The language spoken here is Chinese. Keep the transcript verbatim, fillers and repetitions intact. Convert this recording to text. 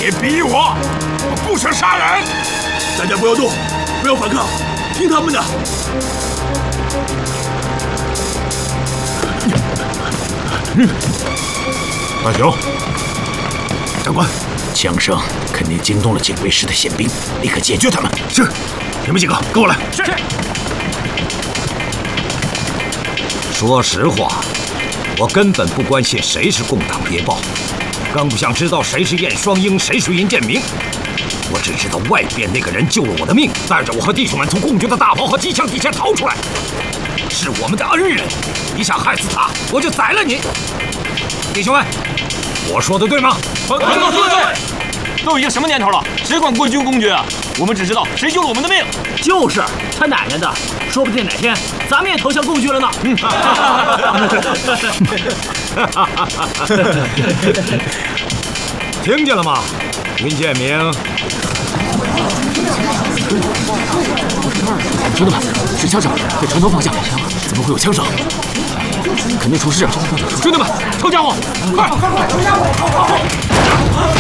别逼我，我不想杀人。 大家不要动，不要反抗，听他们的。 大雄， 长官， 枪声肯定惊动了警卫室的宪兵，立刻解决他们。 是，你们几个跟我来。 是。 说实话，我根本不关心谁是共党谍报，更不想知道谁是燕双鹰，谁是尹建明。我只知道外边那个人救了我的命，带着我和弟兄们从共军的大炮和机枪底下逃出来，是我们的恩人。你想害死他，我就宰了你！弟兄们，我说的对吗？ 团团长说的对。都已经什么年头了，谁管国军公军啊？我们只知道谁救了我们的命。 就是，他奶奶的，说不定哪天咱们也投降共军了呢。嗯。 听见了吗，尹建明？ 兄弟们，是枪声，在船头方向，怎么会有枪声？肯定出事了！兄弟们，抄家伙，快！